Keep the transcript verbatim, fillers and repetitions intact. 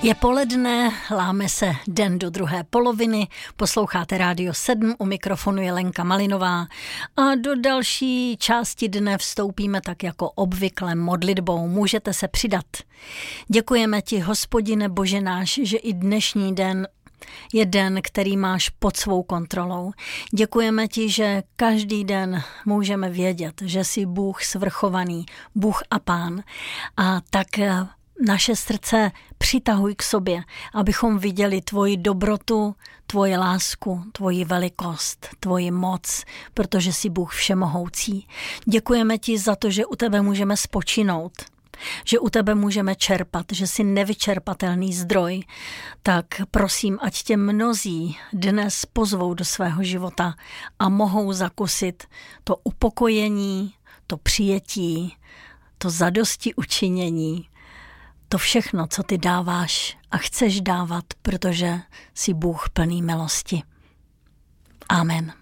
Je poledne, láme se den do druhé poloviny, posloucháte Rádio sedm, u mikrofonu je Lenka Malinová a do další části dne vstoupíme tak jako obvykle modlitbou. Můžete se přidat. Děkujeme ti, Hospodine Bože náš, že i dnešní den je den, který máš pod svou kontrolou. Děkujeme ti, že každý den můžeme vědět, že jsi Bůh svrchovaný, Bůh a Pán. A tak naše srdce přitahuj k sobě, abychom viděli tvoji dobrotu, tvoji lásku, tvoji velikost, tvoji moc, protože jsi Bůh všemohoucí. Děkujeme ti za to, že u tebe můžeme spočinout, že u tebe můžeme čerpat, že jsi nevyčerpatelný zdroj, tak prosím, ať tě mnozí dnes pozvou do svého života a mohou zakusit to upokojení, to přijetí, to zadosti učinění, to všechno, co ty dáváš a chceš dávat, protože jsi Bůh plný milosti. Amen.